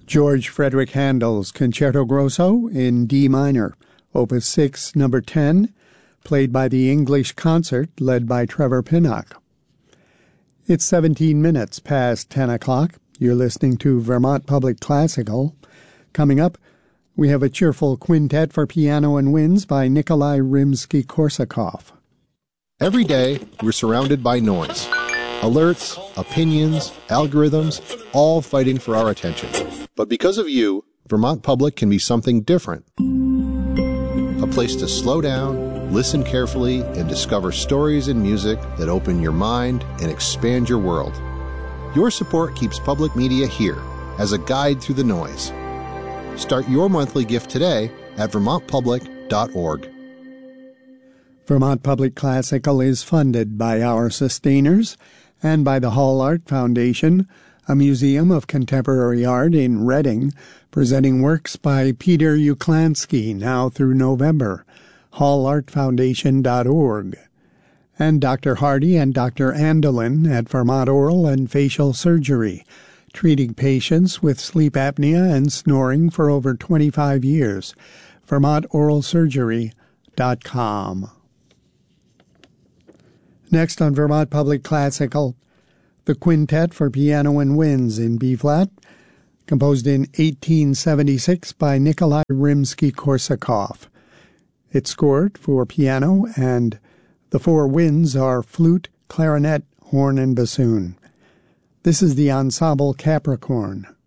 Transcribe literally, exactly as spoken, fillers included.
George Frederick Handel's Concerto Grosso in D minor, Opus six, number ten, played by the English Concert led by Trevor Pinnock. It's seventeen minutes past ten o'clock. You're listening to Vermont Public Classical. Coming up, we have a cheerful quintet for piano and winds by Nikolai Rimsky-Korsakov. Every day, we're surrounded by noise. Alerts, opinions, algorithms, all fighting for our attention. But because of you, Vermont Public can be something different. A place to slow down, listen carefully, and discover stories and music that open your mind and expand your world. Your support keeps public media here as a guide through the noise. Start your monthly gift today at vermont public dot org. Vermont Public Classical is funded by our sustainers and by the Hall Art Foundation, a museum of contemporary art in Reading, presenting works by Peter Uklansky now through November, hall art foundation dot org. And Doctor Hardy and Doctor Andelin at Vermont Oral and Facial Surgery, treating patients with sleep apnea and snoring for over twenty-five years, vermont oral surgery dot com. Next on Vermont Public Classical, the Quintet for Piano and Winds in B-flat, composed in eighteen seventy-six by Nikolai Rimsky-Korsakov. It's scored for piano, and the four winds are flute, clarinet, horn, and bassoon. This is the Ensemble Capricorn.